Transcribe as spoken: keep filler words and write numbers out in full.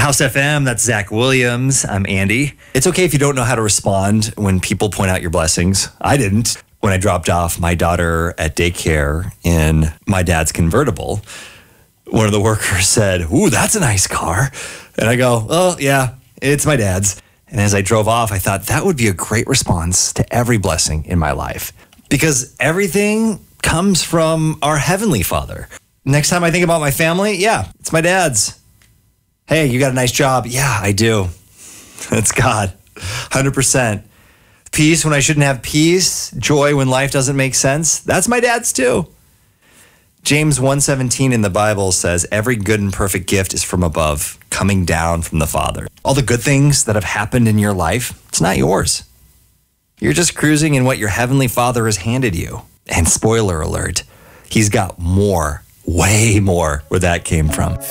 House F M, that's Zach Williams. I'm Andy. It's okay if you don't know how to respond when people point out your blessings. I didn't. When I dropped off my daughter at daycare in my dad's convertible, one of the workers said, "Ooh, that's a nice car." And I go, "Oh, yeah, it's my dad's." And as I drove off, I thought that would be a great response to every blessing in my life, because everything comes from our Heavenly Father. Next time I think about my family, yeah, it's my dad's. Hey, you got a nice job. Yeah, I do. That's God. one hundred percent. Peace when I shouldn't have peace. Joy when life doesn't make sense. That's my dad's too. James one seventeen in the Bible says, every good and perfect gift is from above, coming down from the Father. All the good things that have happened in your life, it's not yours. You're just cruising in what your Heavenly Father has handed you. And spoiler alert, He's got more, way more where that came from.